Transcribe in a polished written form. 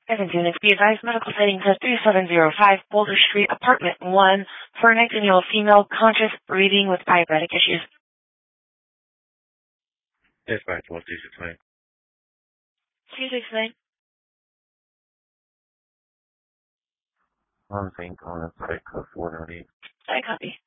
Evan Unix, be advised, medical setting test 3705, Boulder Street, apartment 1, for an male female, conscious, breathing with diabetic issues. Dispatch 1269. 269. I'm saying on site code 498. I copy.